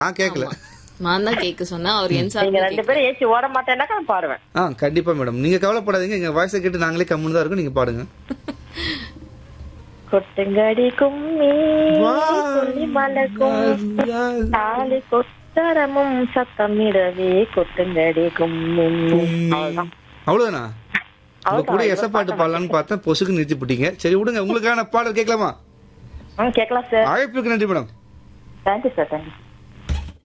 நான் கேட்கல. நான் தான் கேட்க சொன்னேன். அவர் என் நீங்க சார் 2 பேரும் ஏச்சி ஓட மாட்டேன்னாக்கா நான் பாடுவேன். கண்டிப்பா மேடம். நீங்க கவலைப்படாதீங்க. எங்க வாய்ஸை கேட்டு நாங்களே கம்முன்னு தான் இருக்கோம். நீங்க பாடுங்க. கொட்டுங்கடி கும்மி சொல்லி மலக்கும் தாலி கொத்தரமும் சத்தமிடவே கொட்டுங்கடி கும்மி. அவ்வளவுதான். அவ்வளவுதானா? உங்க கூட எச பாட்டு பாடலான்னு பார்த்தேன், பொசுக்கு நிறுத்தி போட்டீங்க. சரி விடுங்க, உங்களுக்கான பாடல் கேட்கலாமா? கேட்கலாம் சார். அழைப்புக்கு நன்றி மேடம். Thank you sir. தேங்க்யூ.